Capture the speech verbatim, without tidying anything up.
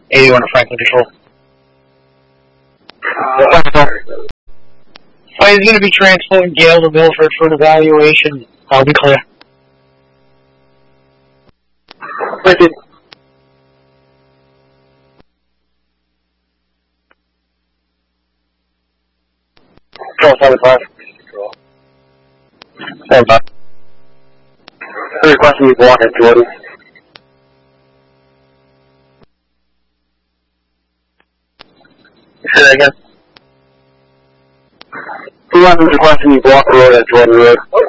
eighty-one to Franklin Control. Uh, Uh, he's going to be transporting Gale to Milford for an evaluation. I'll be clear. Wicked. Control seventy-five. seventy-five. They're requesting you block at Jordan. Say that again. Who was requesting you block the road at Jordan Road?